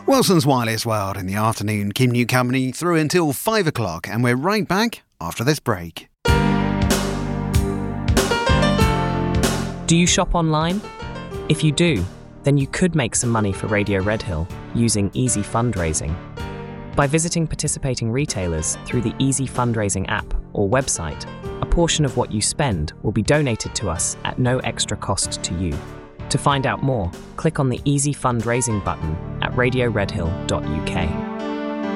Wilson's Wireless World in the afternoon. Kim New Company through until 5 o'clock, and we're right back after this break. Do you shop online? If you do, then you could make some money for Radio Redhill using Easy Fundraising. By visiting participating retailers through the Easy Fundraising app or website, a portion of what you spend will be donated to us at no extra cost to you. To find out more, click on the Easy Fundraising button at radioredhill.uk.